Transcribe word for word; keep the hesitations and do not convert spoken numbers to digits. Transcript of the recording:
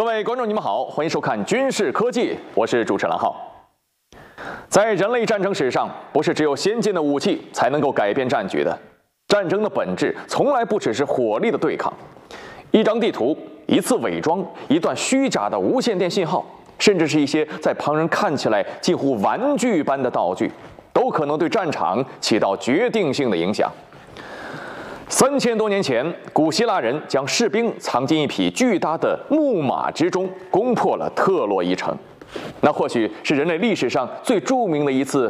各位观众，你们好，欢迎收看《军事科技》，我是主持人浩。在人类战争史上，不是只有先进的武器才能够改变战局的。战争的本质从来不只是火力的对抗，一张地图、一次伪装、一段虚假的无线电信号，甚至是一些在旁人看起来近乎玩具般的道具，都可能对战场起到决定性的影响。三千多年前，古希腊人将士兵藏进一匹巨大的木马之中，攻破了特洛伊城。那或许是人类历史上最著名的一次